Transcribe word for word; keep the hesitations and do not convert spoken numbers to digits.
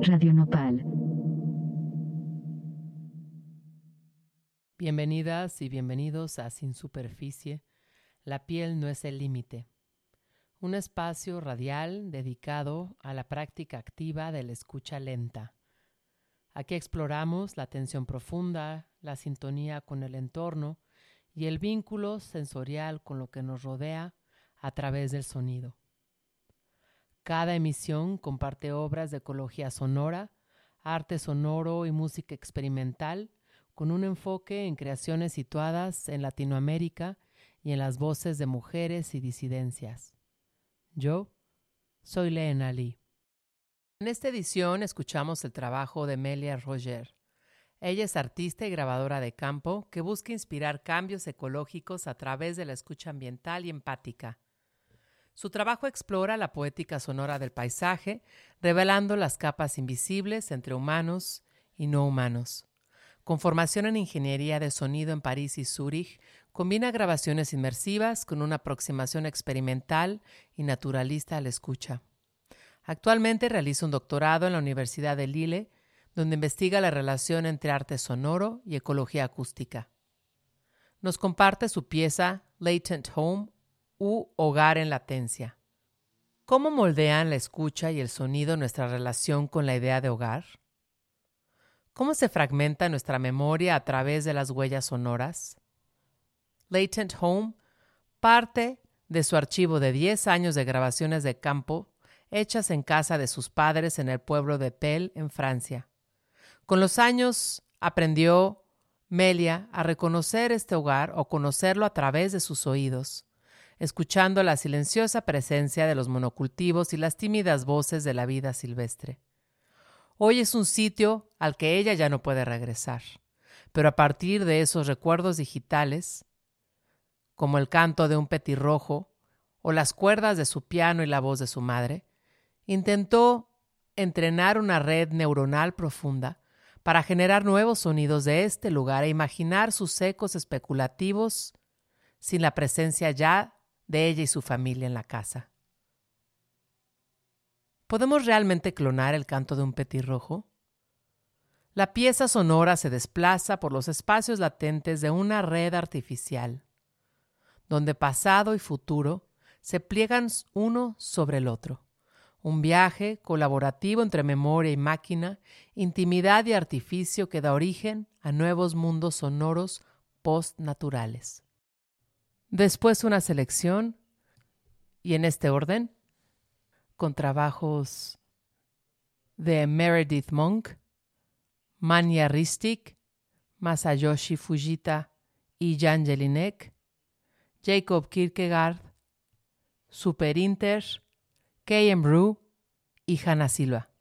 Radio Nopal. Bienvenidas y bienvenidos a Sin Superficie, La piel no es el límite. Un espacio radial dedicado a la práctica activa de la escucha lenta. Aquí exploramos la atención profunda, la sintonía con el entorno y el vínculo sensorial con lo que nos rodea a través del sonido. Cada emisión comparte obras de ecología sonora, arte sonoro y música experimental con un enfoque en creaciones situadas en Latinoamérica y en las voces de mujeres y disidencias. Yo soy Leena Lee. En esta edición escuchamos el trabajo de Melia Roger. Ella es artista y grabadora de campo que busca inspirar cambios ecológicos a través de la escucha ambiental y empática. Su trabajo explora la poética sonora del paisaje, revelando las capas invisibles entre humanos y no humanos. Con formación en ingeniería de sonido en París y Zúrich, combina grabaciones inmersivas con una aproximación experimental y naturalista a la escucha. Actualmente realiza un doctorado en la Universidad de Lille, donde investiga la relación entre arte sonoro y ecología acústica. Nos comparte su pieza Latent Home u Hogar en Latencia. ¿Cómo moldean la escucha y el sonido nuestra relación con la idea de hogar? ¿Cómo se fragmenta nuestra memoria a través de las huellas sonoras? Latent Home parte de su archivo de diez años de grabaciones de campo hechas en casa de sus padres en el pueblo de Pelle, en Francia. Con los años aprendió Melia a reconocer este hogar o conocerlo a través de sus oídos, escuchando la silenciosa presencia de los monocultivos y las tímidas voces de la vida silvestre. Hoy es un sitio al que ella ya no puede regresar, pero a partir de esos recuerdos digitales, como el canto de un petirrojo o las cuerdas de su piano y la voz de su madre, intentó entrenar una red neuronal profunda para generar nuevos sonidos de este lugar e imaginar sus ecos especulativos sin la presencia ya de ella y su familia en la casa. ¿Podemos realmente clonar el canto de un petirrojo? La pieza sonora se desplaza por los espacios latentes de una red artificial, donde pasado y futuro se pliegan uno sobre el otro. Un viaje colaborativo entre memoria y máquina, intimidad y artificio que da origen a nuevos mundos sonoros postnaturales. Después una selección, y en este orden, con trabajos de Meredith Monk, Manya Ristic, Masayoshi Fujita y Jan Jelinek, Jacob Kierkegaard, Super Inter, K M Rue y Hannah Silva.